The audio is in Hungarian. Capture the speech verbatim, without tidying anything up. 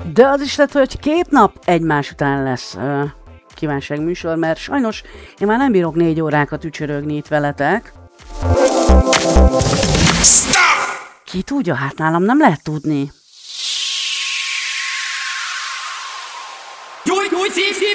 De az is lett, hogy két nap egymás után lesz uh, kívánságműsor, mert sajnos én már nem bírok négy órákat ücsörögni itt veletek. Ki tudja? Hát nálam nem lehet tudni.